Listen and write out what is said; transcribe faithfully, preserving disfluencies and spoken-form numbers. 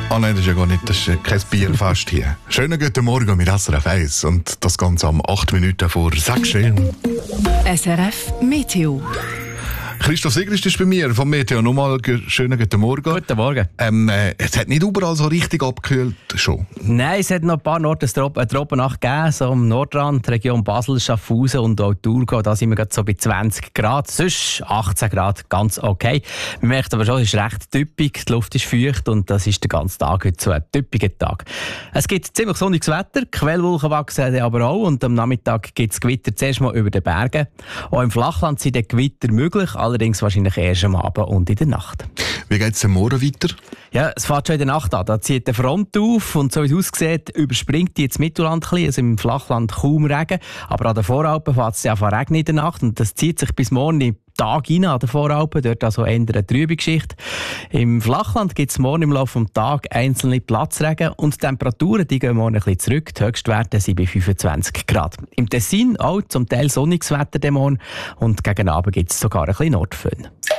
Ah nein, das ist ja gar nicht, das ist kein Bierfest hier. Schönen guten Morgen mit S R F eins und das Ganze am acht Minuten vor sechs. S R F Meteo. Christoph Sigrist ist bei mir vom Meteo. Nochmal schönen guten Morgen. Guten Morgen. Ähm, äh, es hat nicht überall so richtig abgekühlt schon. Nein, es hat noch ein paar Orte eine Tropennacht gegeben, so am Nordrand, Region Basel, Schaffhausen und auch Thurgau. Da sind wir gerade so bei zwanzig Grad, sonst achtzehn Grad, ganz okay. Man merkt aber schon, es ist recht typisch, die Luft ist feucht und das ist den ganzen Tag heute so ein typischer Tag. Es gibt ziemlich sonniges Wetter, Quellwolken wachsen aber auch und am Nachmittag gibt es Gewitter zuerst mal über den Bergen. Auch im Flachland sind die Gewitter möglich, allerdings wahrscheinlich erst am Abend und in der Nacht. Wie geht es am Morgen weiter? Ja, es fährt schon in der Nacht an. Da zieht eine Front auf und so wie es aussieht, überspringt die jetzt Mittelland ein bisschen. Also im Flachland kaum Regen, aber an den Voralpen fährt es ja von Regen in der Nacht und das zieht sich bis morgen im Tag rein an den Voralpen. Dort also eher eine trübe Geschichte. Im Flachland gibt es morgen im Laufe des Tages einzelne Platzregen und die Temperaturen die gehen morgen ein bisschen zurück. Die Höchstwerte sind bei fünfundzwanzig Grad. Im Tessin auch zum Teil sonniges Wetter morgen und gegen Abend gibt es sogar ein bisschen Nordföhn.